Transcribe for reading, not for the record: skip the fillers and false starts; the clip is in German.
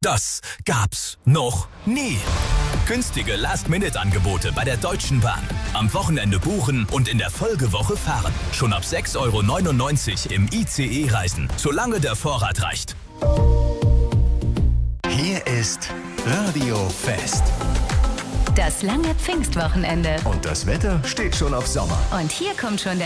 Das gab's noch nie. Günstige Last-Minute-Angebote bei der Deutschen Bahn. Am Wochenende buchen und in der Folgewoche fahren. Schon ab 6,99 € im ICE reisen, solange der Vorrat reicht. Hier ist Radio Fest. Das lange Pfingstwochenende. Und das Wetter steht schon auf Sommer. Und hier kommt schon der